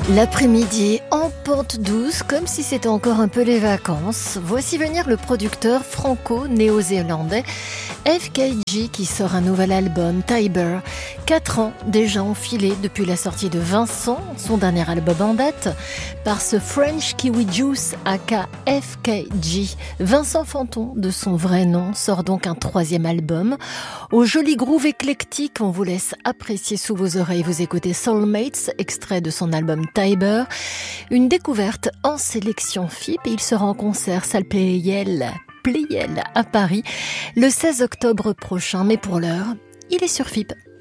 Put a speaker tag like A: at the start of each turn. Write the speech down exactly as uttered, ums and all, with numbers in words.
A: L'après-midi en pente douce, comme si c'était encore un peu les vacances. Voici venir le producteur franco-néo-zélandais F K G qui sort un nouvel album, Tiber. Quatre ans déjà enfilés depuis la sortie de Vincent, son dernier album en date, par ce French Kiwi Juice aka F K G. Vincent Fanton, de son vrai nom, sort donc un troisième album. Au joli groove éclectique, on vous laisse apprécier sous vos oreilles. Vous écoutez Soulmates, extrait de son album Tiber. Une découverte en sélection F I P. Il sera en concert salle Pleyel, Pleyel à Paris le seize octobre prochain. Mais pour l'heure, il est sur F I P.